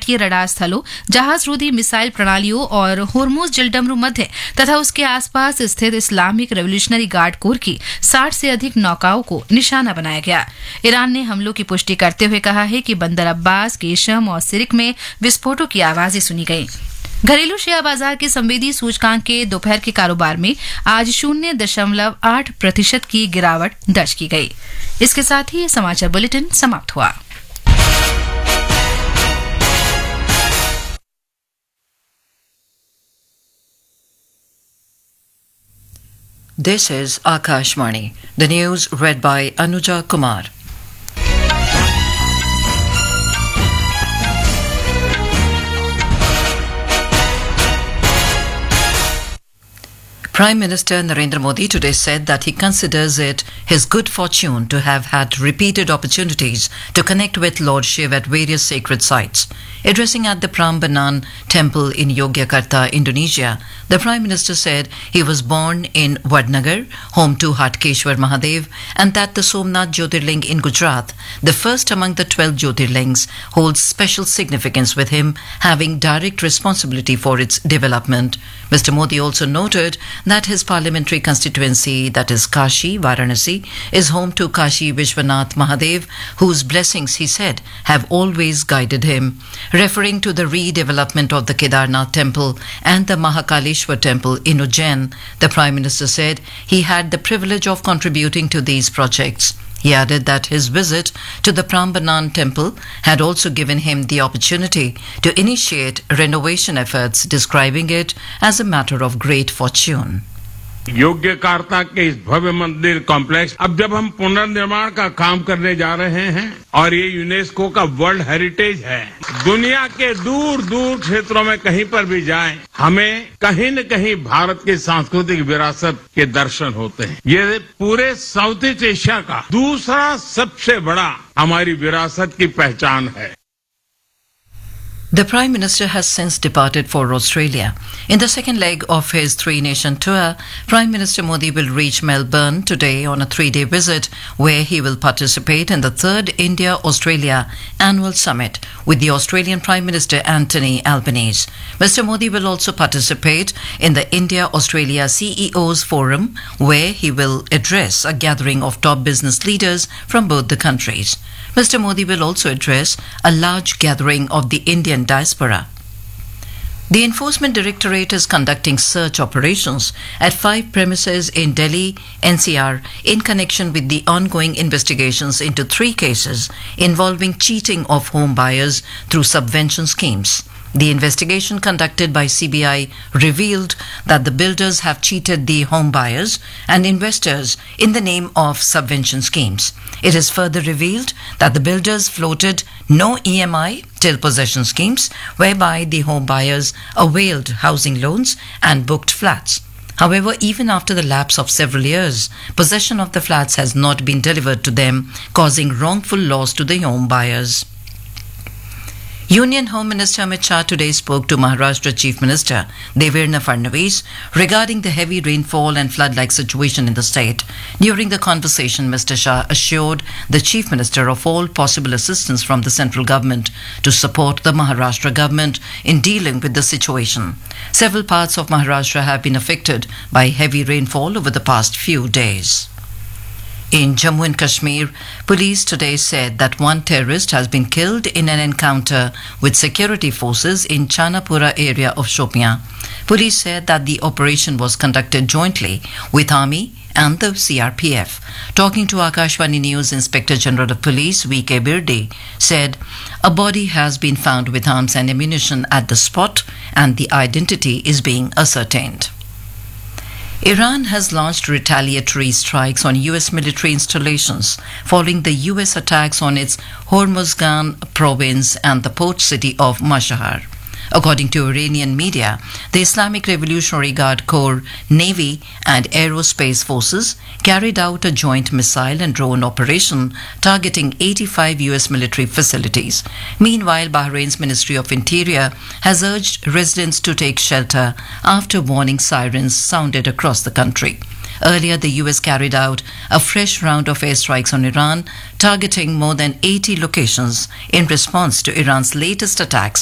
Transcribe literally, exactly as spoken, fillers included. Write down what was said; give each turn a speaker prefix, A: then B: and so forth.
A: तटीय रडार स्थलों, जहाज रोधी मिसाइल प्रणालियों और होर्मुज जलडमरू मध्य तथा उसके आसपास स्थित इस्लामिक रेवोल्यूशनरी गार्ड कोर की साठ से अधिक नौकाओं को निशाना बनाया गया। ईरान ने हमलों की पुष्टि करते हुए कहा है कि बंदर अब्बास, केशम और सिरिक में विस्फोटों की आवाजें सुनी गई। घरेलू शेयर बाजार के संवेदी सूचकांक के दोपहर के कारोबार में आज शून्य दशमलव आठ प्रतिशत की गिरावट दर्ज की गई। इसके साथ ही ये समाचार बुलेटिन समाप्त हुआ।
B: This is Akashvani. The news read by Anuja Kumar. Prime Minister Narendra Modi today said that he considers it his good fortune to have had repeated opportunities to connect with Lord Shiva at various sacred sites. Addressing at the Prambanan temple in Yogyakarta, Indonesia, the Prime Minister said he was born in Vadnagar, home to Hatkeshwar Mahadev, and that the Somnath Jyotirling in Gujarat, the first among the twelve Jyotirlings, holds special significance with him having direct responsibility for its development. Mister Modi also noted that his parliamentary constituency, that is Kashi, Varanasi, is home to Kashi Vishwanath Mahadev, whose blessings, he said, have always guided him. Referring to the redevelopment of the Kedarnath temple and the Mahakaleshwar temple in Ujjain, the Prime Minister said he had the privilege of contributing to these projects. He added that his visit to the Prambanan temple had also given him the opportunity to initiate renovation efforts, describing it as a matter of great fortune.
C: Yogyakarta के इस भव्य मंदिर complex अब जब हम पुनर्निर्माण का काम करने जा रहे हैं और ये यूनेस्को का वर्ल्ड हेरिटेज है, दुनिया के दूर दूर क्षेत्रों में कहीं पर भी जाएं, हमें कहीं न कहीं भारत की सांस्कृतिक विरासत के दर्शन होते हैं। ये पूरे साउथ ईस्ट एशिया का दूसरा सबसे बड़ा हमारी विरासत की पहचान है।
B: The Prime Minister has since departed for Australia. In the second leg of his three-nation tour, Prime Minister Modi will reach Melbourne today on a three-day visit where he will participate in the third India-Australia Annual Summit with the Australian Prime Minister Anthony Albanese. Mister Modi will also participate in the India-Australia C E Os Forum where he will address a gathering of top business leaders from both the countries. Mister Modi will also address a large gathering of the Indian diaspora. The Enforcement Directorate is conducting search operations at five premises in Delhi, N C R, in connection with the ongoing investigations into three cases involving cheating of home buyers through subvention schemes. The investigation conducted by C B I revealed that the builders have cheated the home buyers and investors in the name of subvention schemes. It is further revealed that the builders floated no E M I till possession schemes whereby the home buyers availed housing loans and booked flats. However, even after the lapse of several years, possession of the flats has not been delivered to them, causing wrongful loss to the home buyers. Union Home Minister Amit Shah today spoke to Maharashtra Chief Minister Deverna Fadnavis regarding the heavy rainfall and flood-like situation in the state. During the conversation, Mister Shah assured the Chief Minister of all possible assistance from the central government to support the Maharashtra government in dealing with the situation. Several parts of Maharashtra have been affected by heavy rainfall over the past few days. In Jammu and Kashmir, police today said that one terrorist has been killed in an encounter with security forces in Chanapura area of Shopian. Police said that the operation was conducted jointly with Army and the C R P F. Talking to Akashvani News, Inspector General of Police V K Birde said a body has been found with arms and ammunition at the spot and the identity is being ascertained. Iran has launched retaliatory strikes on U S military installations following the U S attacks on its Hormuzgan province and the port city of Mashhad. According to Iranian media, the Islamic Revolutionary Guard Corps, Navy and Aerospace Forces carried out a joint missile and drone operation targeting eighty-five U S military facilities. Meanwhile, Bahrain's Ministry of Interior has urged residents to take shelter after warning sirens sounded across the country. Earlier, the U S carried out a fresh round of airstrikes on Iran, targeting more than eighty locations in response to Iran's latest attacks